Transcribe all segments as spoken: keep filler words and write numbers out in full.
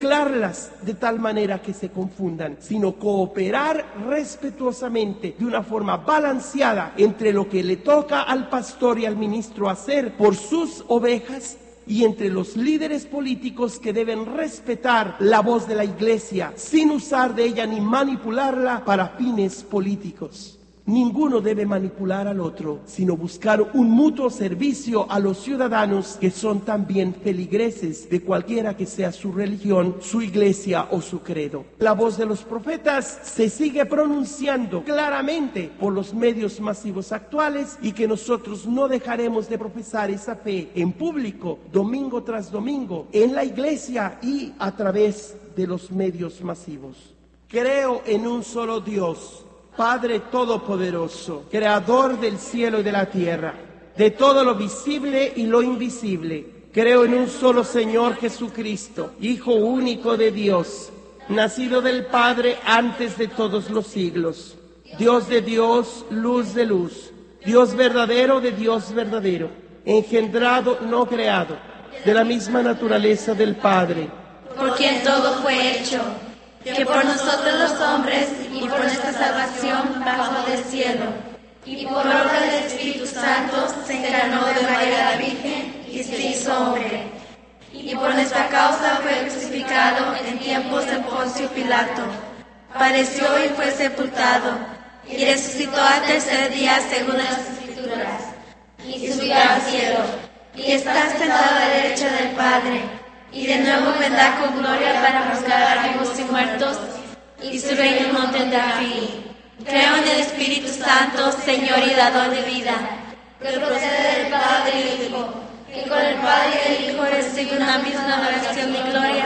mezclarlas de tal manera que se confundan, sino cooperar respetuosamente, de una forma balanceada, entre lo que le toca al pastor y al ministro hacer por sus ovejas, y entre los líderes políticos que deben respetar la voz de la iglesia, sin usar de ella ni manipularla para fines políticos. Ninguno debe manipular al otro, sino buscar un mutuo servicio a los ciudadanos que son también feligreses de cualquiera que sea su religión, su iglesia o su credo. La voz de los profetas se sigue pronunciando claramente por los medios masivos actuales, y que nosotros no dejaremos de profesar esa fe en público, domingo tras domingo, en la iglesia y a través de los medios masivos. Creo en un solo Dios, Padre Todopoderoso, Creador del cielo y de la tierra, de todo lo visible y lo invisible. Creo en un solo Señor Jesucristo, Hijo único de Dios, nacido del Padre antes de todos los siglos, Dios de Dios, luz de luz, Dios verdadero de Dios verdadero, engendrado, no creado, de la misma naturaleza del Padre, por quien todo fue hecho, que por nosotros los hombres y por nuestra salvación bajó del cielo, y por obra del Espíritu Santo se encarnó de María la Virgen y se hizo hombre, y por nuestra causa fue crucificado en tiempos de Poncio Pilato, padeció y fue sepultado, y resucitó al tercer día según las Escrituras, y subió al cielo, y está sentado a la derecha del Padre, y de nuevo vendrá con gloria para juzgar a vivos y muertos, y su reino no tendrá fin. Creo en el Espíritu Santo, Señor y dador de vida, que procede del Padre y del Hijo, que con el Padre y el Hijo recibe una misma adoración y gloria,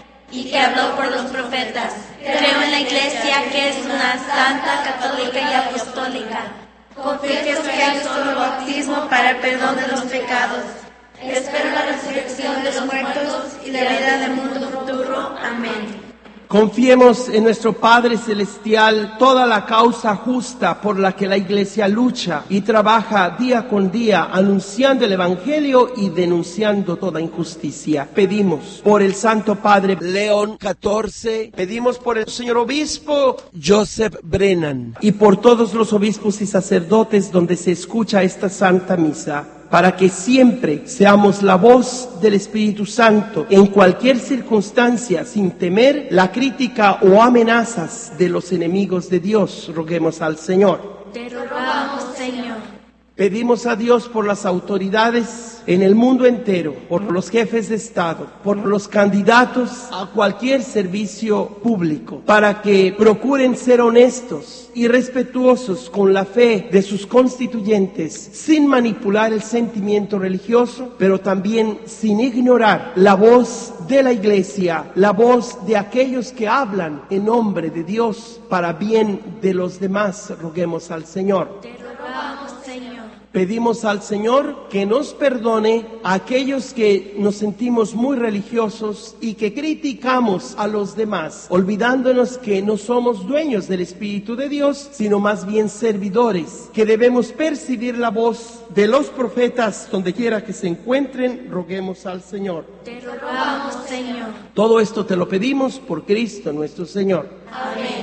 y que habló por los profetas. Creo en la Iglesia, que es una santa, católica y apostólica. Confieso que hay un solo bautismo para el perdón de los pecados. Espero la resurrección de los muertos y la vida del mundo futuro. Amén. Confiemos en nuestro Padre Celestial toda la causa justa por la que la Iglesia lucha y trabaja día con día, anunciando el Evangelio y denunciando toda injusticia. Pedimos por el Santo Padre León catorce, pedimos por el señor obispo Joseph Brennan y por todos los obispos y sacerdotes donde se escucha esta Santa Misa, para que siempre seamos la voz del Espíritu Santo en cualquier circunstancia, sin temer la crítica o amenazas de los enemigos de Dios. Roguemos al Señor. Te rogamos, Señor. Pedimos a Dios por las autoridades en el mundo entero, por los jefes de Estado, por los candidatos a cualquier servicio público, para que procuren ser honestos y respetuosos con la fe de sus constituyentes, sin manipular el sentimiento religioso, pero también sin ignorar la voz de la Iglesia, la voz de aquellos que hablan en nombre de Dios para bien de los demás. Roguemos al Señor. Te rogamos, Señor. Pedimos al Señor que nos perdone a aquellos que nos sentimos muy religiosos y que criticamos a los demás, olvidándonos que no somos dueños del Espíritu de Dios, sino más bien servidores, que debemos percibir la voz de los profetas donde quiera que se encuentren. Roguemos al Señor. Te rogamos, Señor. Todo esto te lo pedimos por Cristo nuestro Señor. Amén.